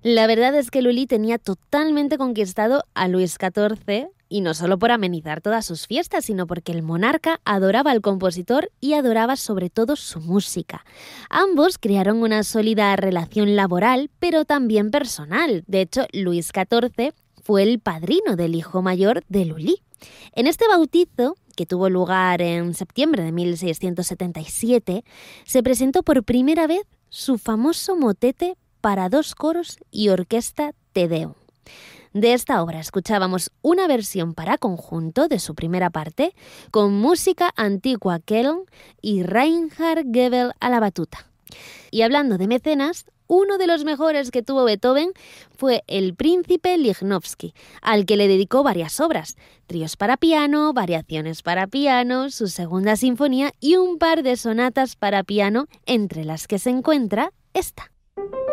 La verdad es que Lully tenía totalmente conquistado a Luis XIV, y no solo por amenizar todas sus fiestas, sino porque el monarca adoraba al compositor y adoraba sobre todo su música. Ambos crearon una sólida relación laboral, pero también personal. De hecho, Luis XIV fue el padrino del hijo mayor de Lully. En este bautizo, que tuvo lugar en septiembre de 1677, se presentó por primera vez su famoso motete para 2 coros y orquesta Te Deum. De esta obra escuchábamos una versión para conjunto de su primera parte, con música antigua Kelln y Reinhard Goebel a la batuta. Y hablando de mecenas, uno de los mejores que tuvo Beethoven fue el príncipe Lichnowsky, al que le dedicó varias obras: tríos para piano, variaciones para piano, su segunda sinfonía y un par de sonatas para piano, entre las que se encuentra esta.